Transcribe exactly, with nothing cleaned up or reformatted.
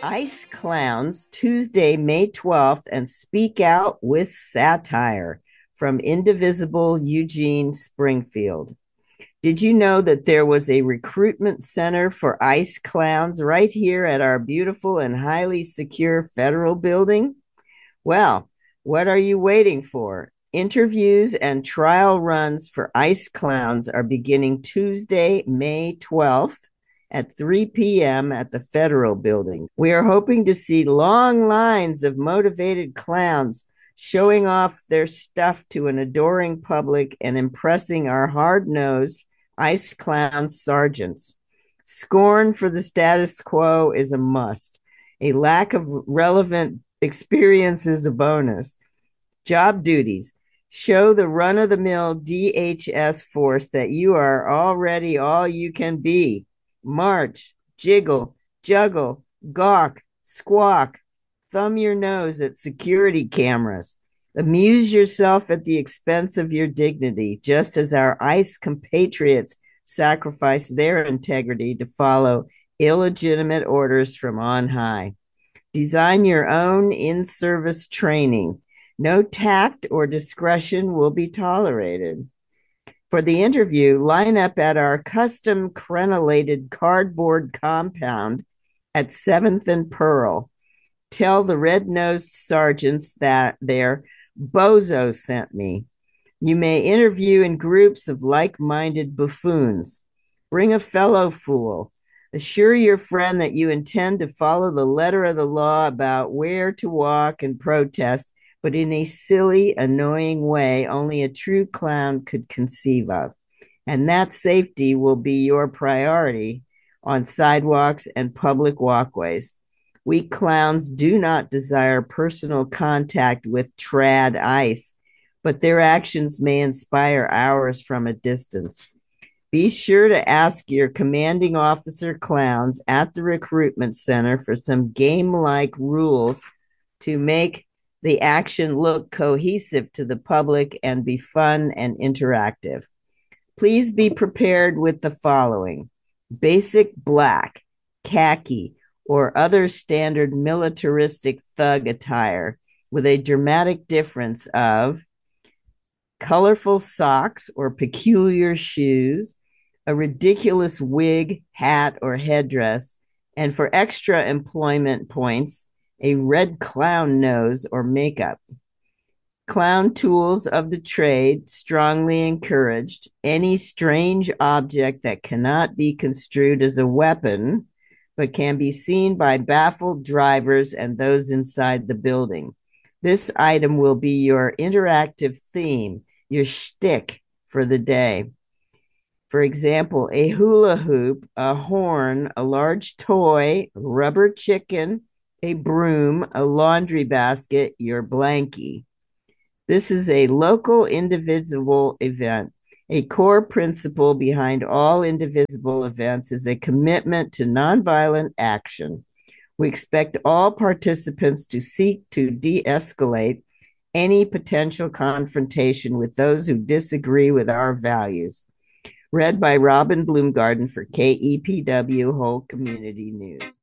Ice Clowns, Tuesday, May twelfth, and Speak Out with Satire from Indivisible Eugene Springfield. Did you know that there was a recruitment center for ice clowns right here at our beautiful and highly secure federal building? Well, what are you waiting for? Interviews and trial runs for ice clowns are beginning Tuesday, May twelfth at three p.m. at the Federal Building. We are hoping to see long lines of motivated clowns showing off their stuff to an adoring public and impressing our hard-nosed ice clown sergeants. Scorn for the status quo is a must. A lack of relevant experience is a bonus. Job duties. Show the run-of-the-mill D H S force that you are already all you can be. March, jiggle, juggle, gawk, squawk, thumb your nose at security cameras. Amuse yourself at the expense of your dignity, just as our ICE compatriots sacrifice their integrity to follow illegitimate orders from on high. Design your own in-service training. No tact or discretion will be tolerated. For the interview, line up at our custom crenellated cardboard compound at seventh and Pearl. Tell the red-nosed sergeants that their bozo sent me. You may interview in groups of like-minded buffoons. Bring a fellow fool. Assure your friend that you intend to follow the letter of the law about where to walk and protest, but in a silly, annoying way only a true clown could conceive of. And that safety will be your priority on sidewalks and public walkways. We clowns do not desire personal contact with trad ice, but their actions may inspire ours from a distance. Be sure to ask your commanding officer clowns at the recruitment center for some game-like rules to make the action look cohesive to the public and be fun and interactive. Please be prepared with the following: basic black, khaki, or other standard militaristic thug attire with a dramatic difference of colorful socks or peculiar shoes, a ridiculous wig, hat, or headdress, and for extra employment points, a red clown nose or makeup. Clown tools of the trade strongly encouraged. Any strange object that cannot be construed as a weapon, but can be seen by baffled drivers and those inside the building. This item will be your interactive theme, your shtick for the day. For example, a hula hoop, a horn, a large toy, a rubber chicken, a broom, a laundry basket, your blankie. This is a local indivisible event. A core principle behind all indivisible events is a commitment to nonviolent action. We expect all participants to seek to de-escalate any potential confrontation with those who disagree with our values. Read by Robin Bloomgarden for K E P W Whole Community News.